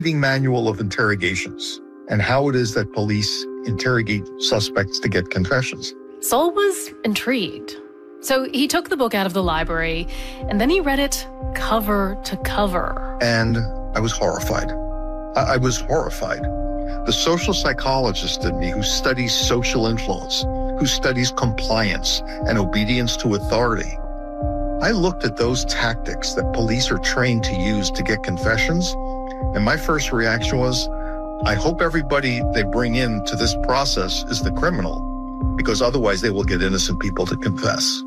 manual of interrogations and how it is that police interrogate suspects to get confessions. Saul was intrigued. So he took the book out of the library and then he read it cover to cover. And I was horrified. I was horrified. The social psychologist in me who studies social influence, who studies compliance and obedience to authority, I looked at those tactics that police are trained to use to get confessions, and my first reaction was, I hope everybody they bring into this process is the criminal, because otherwise they will get innocent people to confess.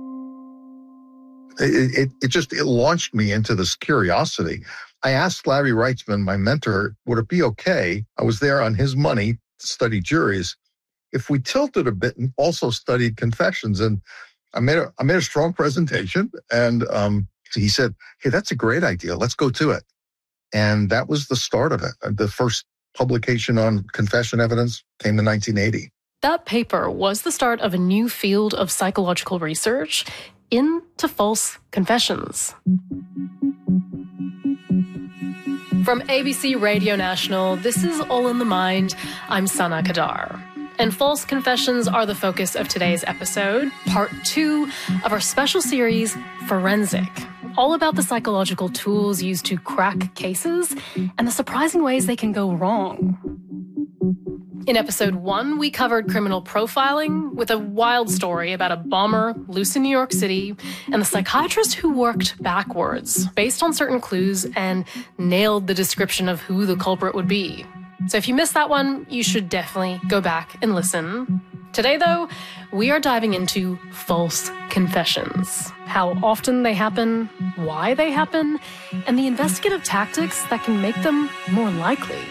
It launched me into this curiosity. I asked Larry Reitzman, my mentor, would it be okay? I was there on his money to study juries. If we tilted a bit and also studied confessions, and I made a strong presentation, and he said, "Hey, that's a great idea. Let's go to it." And that was the start of it. The first publication on confession evidence came in 1980. That paper was the start of a new field of psychological research into false confessions. From ABC Radio National, this is All in the Mind. I'm Sana Kadar. And false confessions are the focus of today's episode, part 2 of our special series, Forensic, all about the psychological tools used to crack cases and the surprising ways they can go wrong. In episode 1, we covered criminal profiling with a wild story about a bomber loose in New York City and the psychiatrist who worked backwards based on certain clues and nailed the description of who the culprit would be. So if you missed that one, you should definitely go back and listen. Today, though, we are diving into false confessions, how often they happen, why they happen, and the investigative tactics that can make them more likely.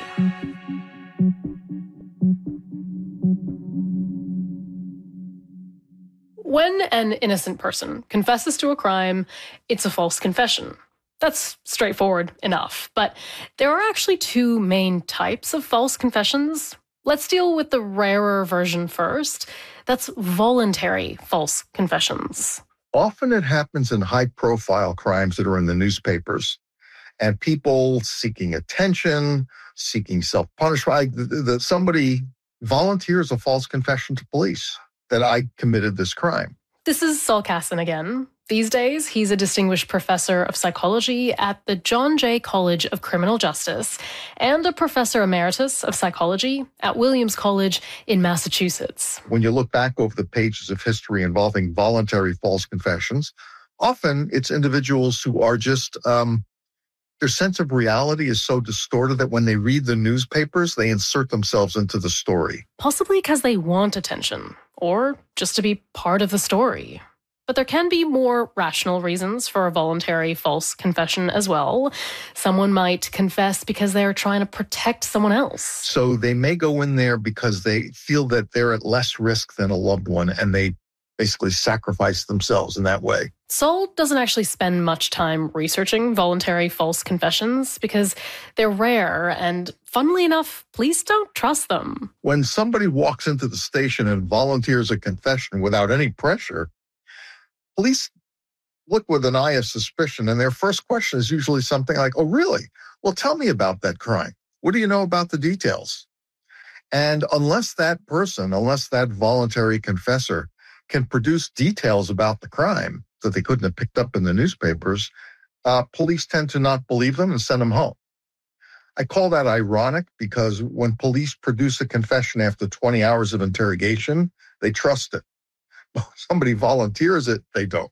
When an innocent person confesses to a crime, it's a false confession. That's straightforward enough. But there are actually 2 main types of false confessions. Let's deal with the rarer version first. That's voluntary false confessions. Often it happens in high-profile crimes that are in the newspapers, and people seeking attention, seeking self-punishment. Somebody volunteers a false confession to police that I committed this crime. This is Saul Kassin again. These days, he's a distinguished professor of psychology at the John Jay College of Criminal Justice and a professor emeritus of psychology at Williams College in Massachusetts. When you look back over the pages of history involving voluntary false confessions, often it's individuals who are just, their sense of reality is so distorted that when they read the newspapers, they insert themselves into the story. Possibly because they want attention, or just to be part of the story. But there can be more rational reasons for a voluntary false confession as well. Someone might confess because they're trying to protect someone else. So they may go in there because they feel that they're at less risk than a loved one, and they basically sacrifice themselves in that way. Saul doesn't actually spend much time researching voluntary false confessions because they're rare, and funnily enough, police don't trust them. When somebody walks into the station and volunteers a confession without any pressure, police look with an eye of suspicion, and their first question is usually something like, "Oh, really? Well, tell me about that crime. What do you know about the details?" And unless that voluntary confessor can produce details about the crime that they couldn't have picked up in the newspapers, police tend to not believe them and send them home. I call that ironic because when police produce a confession after 20 hours of interrogation, they trust it. Somebody volunteers it, they don't.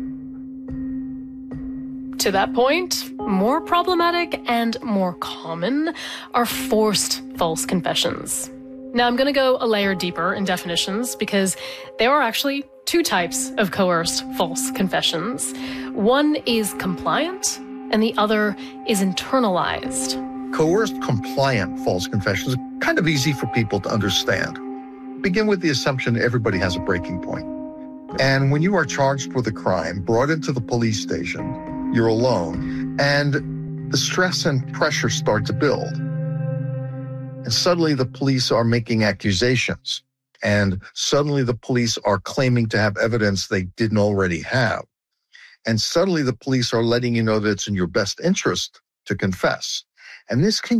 To that point, more problematic and more common are forced false confessions. Now, I'm going to go a layer deeper in definitions because there are actually 2 types of coerced false confessions. One is compliant, and the other is internalized. Coerced compliant false confessions are kind of easy for people to understand. Begin with the assumption everybody has a breaking point. And when you are charged with a crime, brought into the police station, you're alone, and the stress and pressure start to build. And suddenly the police are making accusations, and suddenly the police are claiming to have evidence they didn't already have. And suddenly the police are letting you know that it's in your best interest to confess. And this can